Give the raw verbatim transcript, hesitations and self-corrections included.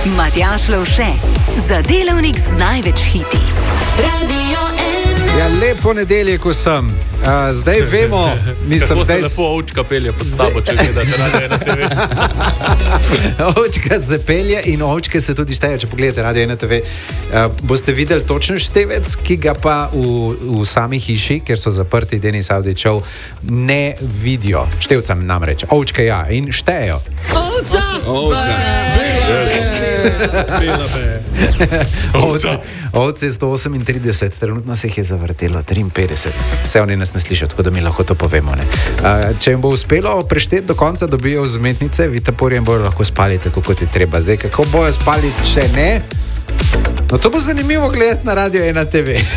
Matjaž Lovše, za delavnik z največ hiti. Radio ena. Ja, lep ponedeljek vsem. Uh, zdaj vemo, mislim, kako zdaj... se lepo ovčka pelje pod tabo, če gledate Radio ena te ve. Ovčka se pelje in ovčke se tudi šteje, če pogledate Radio ena te ve. Uh, boste videli točen števec, ki ga pa v, v sami hiši, ker so zaprti Denis Avdićev, ne vidijo. Števcem namreč. Ovčke ja in štejejo. Ovca! Ovca! Ovce, ovce je sto osemintrideset, trenutno se jih je zavrtelo triinpetdeset. Vse oni nas ne slišijo, tako da mi lahko to povemo. Ne? Uh, če jim bo uspelo prešteti do konca, dobijo vzmetnice, vitaporjem bojo lahko spali tako, kot je treba. Zdaj, kako bojo spali, če ne? No, to bo zanimivo gledati na Radio ena te ve.